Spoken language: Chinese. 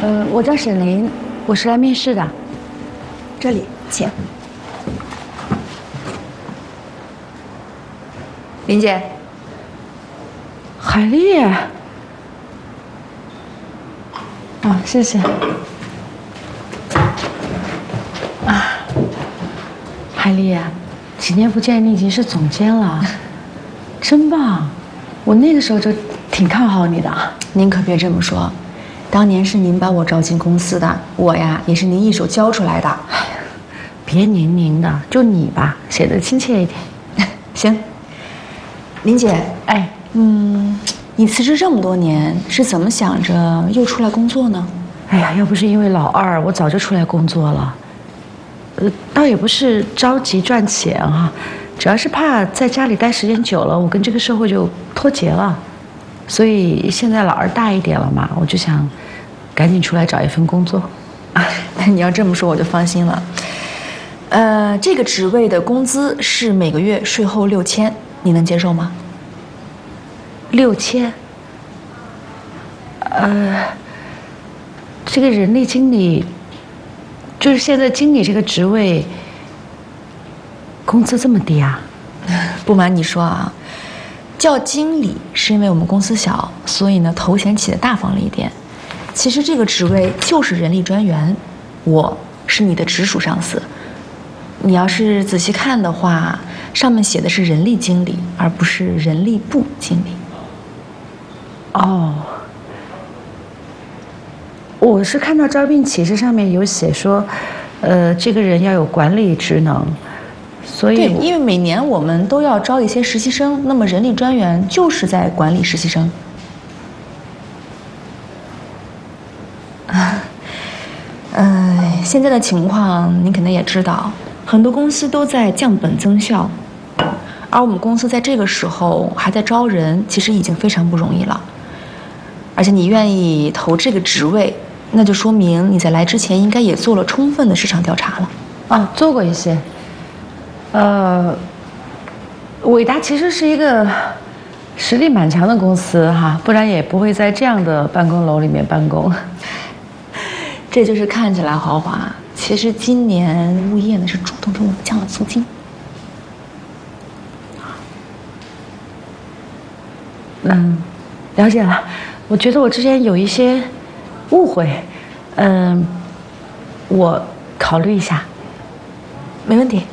我叫沈林，我是来面试的。 这里，请。林姐， 海丽。啊，谢谢。啊，海丽，几年不见，你已经是总监了，真棒！我那个时候就挺看好你的。 您可别这么说，当年是您把我招进公司的，我呀也是您一手教出来的。 哎呀，别您的，就你吧，显得亲切一点。 行。林姐， 哎， 你辞职这么多年，是怎么想着又出来工作呢？ 哎呀，要不是因为老二，我早就出来工作了。倒也不是着急赚钱啊，主要是怕在家里待时间久了，我跟这个社会就脱节了。所以现在老二大一点了嘛，我就想赶紧出来找一份工作。 你要这么说，我就放心了。这个职位的工资是每个月税后6000，你能接受吗 ？6000。这个人力经理，就是现在经理这个职位，工资这么低啊？ 不瞒你说啊，叫经理是因为我们公司小，所以呢头衔起得大方了一点。其实这个职位就是人力专员，我是你的直属上司。你要是仔细看的话，上面写的是人力经理，而不是人力部经理。 哦，我是看到招聘启事上面有写说，这个人要有管理职能，所以对，因为每年我们都要招一些实习生，那么人力专员就是在管理实习生。现在的情况你肯定也知道，很多公司都在降本增效，而我们公司在这个时候还在招人，其实已经非常不容易了。而且你愿意投这个职位，那就说明你在来之前应该也做了充分的市场调查了。 啊，做过一些。伟达其实是一个实力蛮强的公司哈，不然也不会在这样的办公楼里面办公。 这就是看起来豪华，其实今年物业呢是主动给我们降了租金。 了解了。我觉得我之前有一些误会，我考虑一下。 没问题。